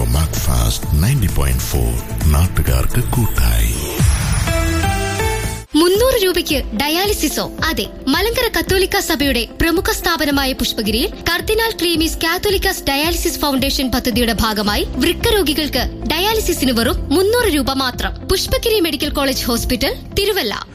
മാക്ഫാസ്റ്റ് 90.4 നാട്ടുകാർക്ക് കൂട്ടായി. 300 രൂപയ്ക്ക് ഡയാലിസിസോ? അതെ, മലങ്കര കത്തോലിക്ക സഭയുടെ പ്രമുഖ സ്ഥാപനമായ പുഷ്പഗിരിയിൽ കർദിനാൾ ക്ലീമീസ് കാത്തോലിക്കാസ് ഡയാലിസിസ് ഫൗണ്ടേഷൻ പദ്ധതിയുടെ ഭാഗമായി വൃക്ക രോഗികൾക്ക് ഡയാലിസിസിന് വെറും 300 രൂപ മാത്രം. Pushpagiri medical college hospital, Thiruvalla.